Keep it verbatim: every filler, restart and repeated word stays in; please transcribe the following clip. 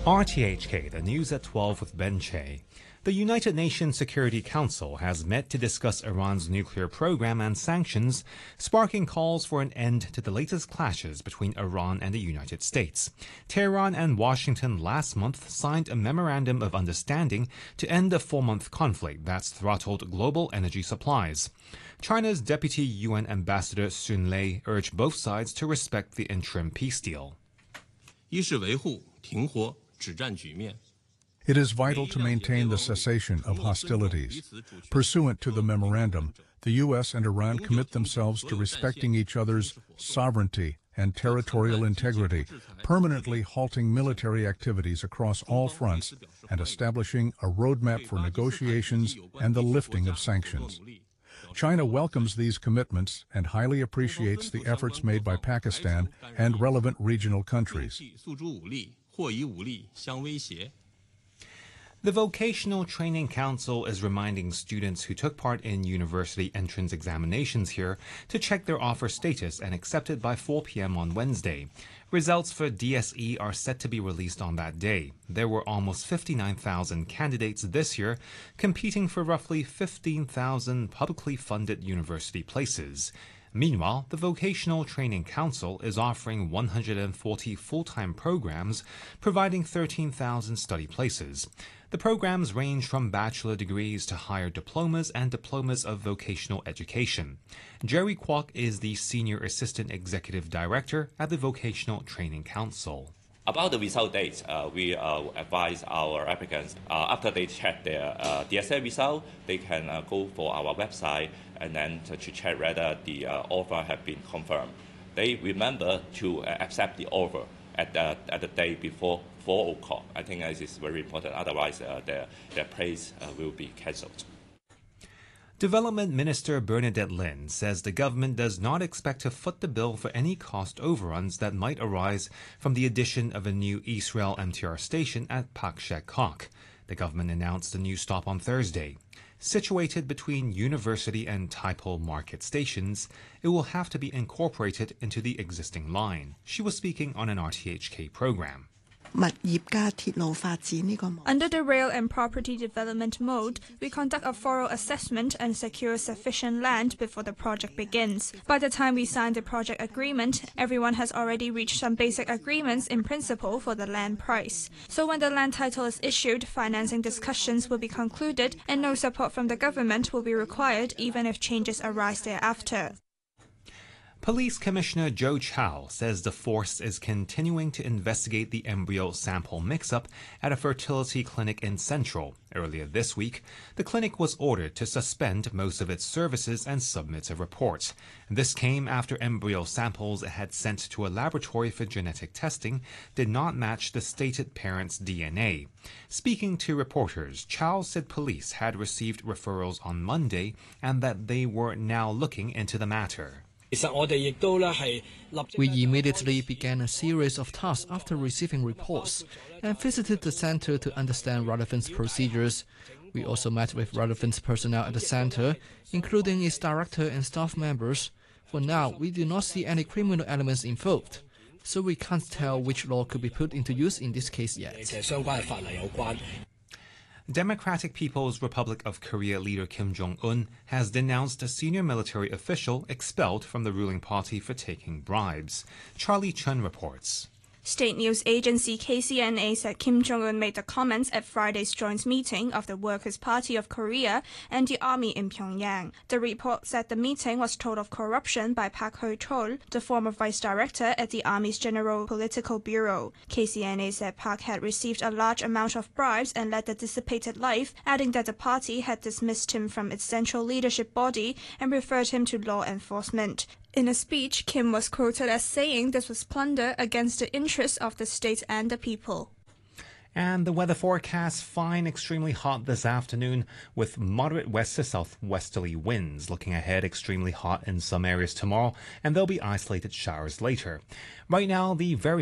R T H K, the news at twelve with Ben Che. The United Nations Security Council has met to discuss Iran's nuclear program and sanctions, sparking calls for an end to the latest clashes between Iran and the United States. Tehran and Washington last month signed a memorandum of understanding to end a four-month conflict that's throttled global energy supplies. China's Deputy U N Ambassador Sun Lei urged both sides to respect the interim peace deal. 一是维护停火止战局面。 It is vital to maintain the cessation of hostilities. Pursuant to the memorandum, the U S and Iran commit themselves to respecting each other's sovereignty and territorial integrity, permanently halting military activities across all fronts, and establishing a roadmap for negotiations and the lifting of sanctions. China welcomes these commitments and highly appreciates the efforts made by Pakistan and relevant regional countries. The Vocational Training Council is reminding students who took part in university entrance examinations here to check their offer status and accept it by four p m on Wednesday. Results for D S E are set to be released on that day. There were almost fifty-nine thousand candidates this year, competing for roughly fifteen thousand publicly funded university places. Meanwhile, the Vocational Training Council is offering one hundred forty full-time programs, providing thirteen thousand study places. The programs range from bachelor degrees to higher diplomas and diplomas of vocational education. Jerry Kwok is the Senior Assistant Executive Director at the Vocational Training Council. About the result dates, uh, we uh, advise our applicants, uh, after they check their uh, D S A result, they can uh, go for our website and then to, to check whether the uh, offer have been confirmed. They remember to uh, accept the offer at the, at the day before four o'clock. I think this is very important, otherwise uh, their, their place uh, will be cancelled. Development Minister Bernadette Lin says the government does not expect to foot the bill for any cost overruns that might arise from the addition of a new East Rail M T R station at Pak Shek Kok. The government announced the new stop on Thursday. Situated between University and Tai Po Market stations, it will have to be incorporated into the existing line. She was speaking on an R T H K program. Under the rail and property development mode, we conduct a thorough assessment and secure sufficient land before the project begins. By the time we sign the project agreement, everyone has already reached some basic agreements in principle for the land price. So when the land title is issued, financing discussions will be concluded and no support from the government will be required even if changes arise thereafter. Police Commissioner Joe Chow says the force is continuing to investigate the embryo sample mix-up at a fertility clinic in Central. Earlier this week, the clinic was ordered to suspend most of its services and submit a report. This came after embryo samples it had sent to a laboratory for genetic testing did not match the stated parent's D N A. Speaking to reporters, Chow said police had received referrals on Monday and that they were now looking into the matter. We immediately began a series of tasks after receiving reports and visited the center to understand relevant procedures. We also met with relevant personnel at the center, including its director and staff members. For now, we do not see any criminal elements involved, so we can't tell which law could be put into use in this case yet. Democratic People's Republic of Korea leader Kim Jong-un has denounced a senior military official expelled from the ruling party for taking bribes. Charlie Chun reports. State news agency K C N A said Kim Jong-un made the comments at Friday's joint meeting of the Workers' Party of Korea and the Army in Pyongyang. The report said the meeting was told of corruption by Park Ho-chol, the former vice director at the Army's General Political Bureau. K C N A said Park had received a large amount of bribes and led a dissipated life, adding that the party had dismissed him from its central leadership body and referred him to law enforcement. In a speech, Kim was quoted as saying this was plunder against the interests of the state and the people. And the weather forecast, fine, extremely hot this afternoon with moderate west to southwesterly winds. Looking ahead, extremely hot in some areas tomorrow, and there'll be isolated showers later. Right now, the very